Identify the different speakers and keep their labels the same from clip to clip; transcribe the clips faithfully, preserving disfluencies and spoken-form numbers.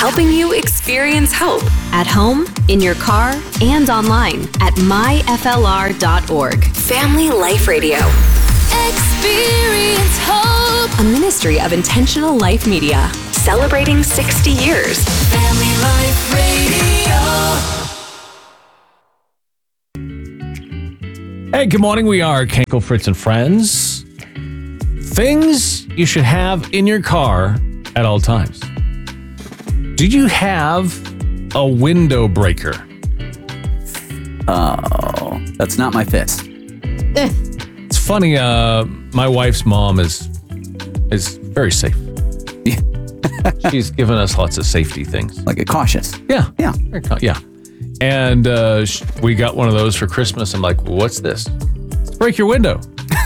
Speaker 1: helping you experience hope at home, in your car, and online at my f l r dot org. Family Life Radio. Experience hope. A ministry of Intentional Life Media. Celebrating sixty years. Family Life
Speaker 2: Radio. Hey, good morning. We are Kenkel, Fritz, and Friends. Things you should have in your car at all times. Do you have a window breaker?
Speaker 3: Oh, that's not my fist.
Speaker 2: It's funny. Uh, my wife's mom is is very safe.
Speaker 3: Yeah.
Speaker 2: She's given us lots of safety things.
Speaker 3: Like a cautious.
Speaker 2: Yeah.
Speaker 3: Yeah.
Speaker 2: Yeah. And uh, sh- we got one of those for Christmas. I'm like, well, what's this? Let's break your window.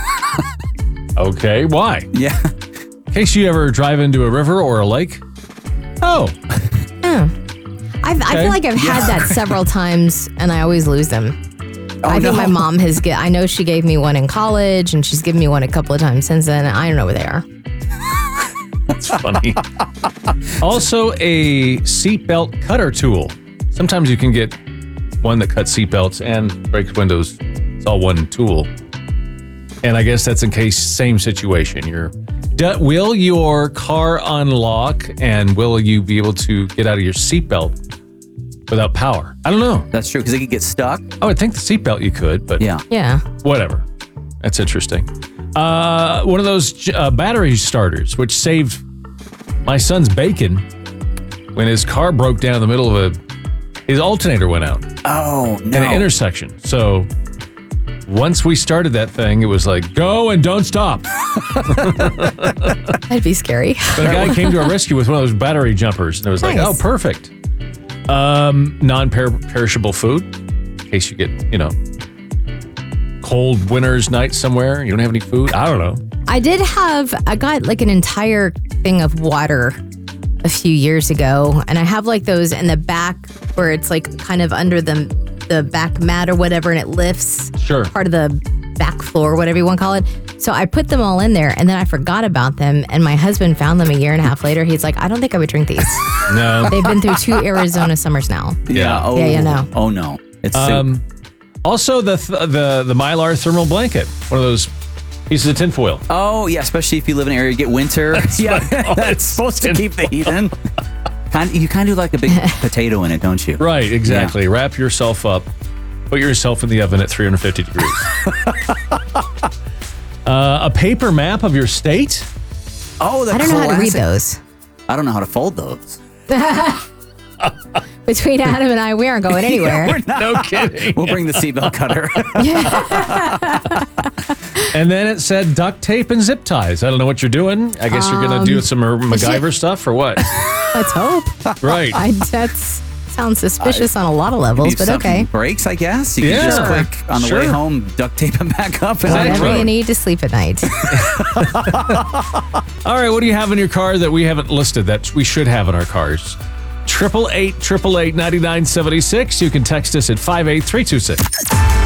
Speaker 2: Okay, why?
Speaker 3: Yeah.
Speaker 2: In case you ever drive into a river or a lake. Oh.
Speaker 4: Oh. I've, I
Speaker 2: Okay.
Speaker 4: feel like I've had that several times, and I always lose them.
Speaker 3: Oh,
Speaker 4: I think
Speaker 3: no.
Speaker 4: my mom has. Get, I know she gave me one in college, and she's given me one a couple of times since then. I don't know where they are.
Speaker 2: That's funny. Also, a seatbelt cutter tool. Sometimes you can get one that cuts seatbelts and breaks windows. It's all one tool. And I guess that's in case same situation. You're, do, will your car unlock, and will you be able to get out of your seatbelt without power? I don't know.
Speaker 3: That's true, because it could get stuck.
Speaker 2: I would think the seatbelt you could, but
Speaker 3: Yeah.
Speaker 4: Yeah.
Speaker 2: whatever. That's interesting. Uh, one of those uh, battery starters, which saved my son's bacon when his car broke down in the middle of a, his alternator went out
Speaker 3: Oh, no.
Speaker 2: in an intersection. So once we started that thing, it was like, go and don't stop.
Speaker 4: That'd be scary.
Speaker 2: But a guy came to our rescue with one of those battery jumpers, and it was like,
Speaker 4: Nice.
Speaker 2: oh, perfect. Um, non-perishable food, in case you get, you know, cold winter's night somewhere, you don't have any food. I don't know.
Speaker 4: I did have, I got like an entire thing of water a few years ago, and I have like those in the back where it's like kind of under the the back mat or whatever, and it lifts
Speaker 2: Sure.
Speaker 4: part of the back floor, whatever you want to call it. So I put them all in there, and then I forgot about them, and my husband found them a year and a half later. He's like, I don't think I would drink these.
Speaker 2: No.
Speaker 4: They've been through two Arizona summers now.
Speaker 3: Yeah. Oh,
Speaker 4: Yeah, yeah, no.
Speaker 3: Oh, no. It's soup.
Speaker 2: Um, also, the, th- the the Mylar thermal blanket, one of those pieces of tinfoil.
Speaker 3: Oh, yeah, especially if you live in an area you get winter. yeah, that's supposed to keep the heat in. Kind, you kind of do like a big potato in it, don't you?
Speaker 2: Right, exactly. Wrap yourself up. Put yourself in the oven at three hundred fifty degrees. uh, a paper map of your state?
Speaker 3: Oh, the
Speaker 4: I don't know how to read
Speaker 3: classic-
Speaker 4: those.
Speaker 3: I don't know how to fold those.
Speaker 4: Between Adam and I, we aren't going anywhere.
Speaker 3: We're not.
Speaker 2: No kidding.
Speaker 3: We'll bring the seatbelt cutter.
Speaker 2: And then it said duct tape and zip ties. I don't know what you're doing. I guess you're going to do some MacGyver stuff or what?
Speaker 4: Let's hope.
Speaker 2: Right.
Speaker 4: I, that's sounds suspicious on a lot of levels,
Speaker 3: Need
Speaker 4: but
Speaker 3: something
Speaker 4: okay.
Speaker 3: breaks, I guess. You
Speaker 2: Yeah.
Speaker 3: can just click on the
Speaker 2: Sure.
Speaker 3: way home, duct tape them back up. And
Speaker 2: Exactly.
Speaker 4: Whatever you need to sleep at night.
Speaker 2: All right, what do you have in your car that we haven't listed that we should have in our cars? Triple eight, triple eight, ninety nine seventy six. You can text us at five eight three two six.